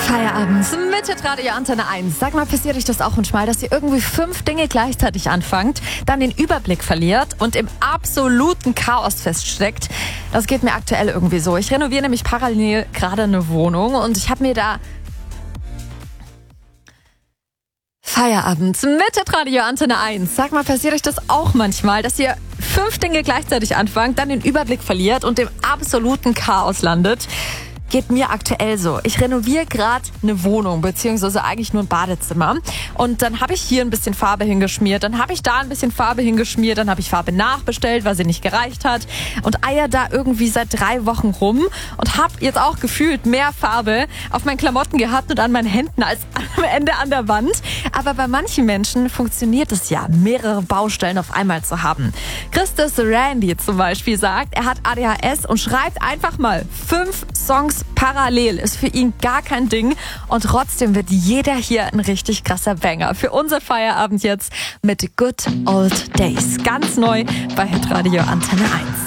Feierabend mit Hitradio Antenne 1. Sag mal, passiert euch das auch manchmal, dass ihr irgendwie 5 Dinge gleichzeitig anfangt, dann den Überblick verliert und im absoluten Chaos feststeckt? Das geht mir aktuell irgendwie so. Ich renoviere nämlich parallel gerade eine Wohnung und ich habe mir da Feierabend mit Hitradio Antenne 1. Sag mal, passiert euch das auch manchmal, dass ihr 5 Dinge gleichzeitig anfangt, dann den Überblick verliert und im absoluten Chaos landet? Geht mir aktuell so. Ich renoviere gerade eine Wohnung, beziehungsweise eigentlich nur ein Badezimmer. Und dann habe ich hier ein bisschen Farbe hingeschmiert, dann habe ich da ein bisschen Farbe hingeschmiert, dann habe ich Farbe nachbestellt, weil sie nicht gereicht hat. Und eier da irgendwie seit 3 Wochen rum und habe jetzt auch gefühlt mehr Farbe auf meinen Klamotten gehabt und an meinen Händen als am Ende an der Wand. Aber bei manchen Menschen funktioniert es ja, mehrere Baustellen auf einmal zu haben. Christus Randy zum Beispiel sagt, er hat ADHS und schreibt einfach mal 5 Songs parallel. Ist für ihn gar kein Ding und trotzdem wird jeder hier ein richtig krasser Banger. Für unser Feierabend jetzt mit Good Old Days. Ganz neu bei Hitradio Antenne 1.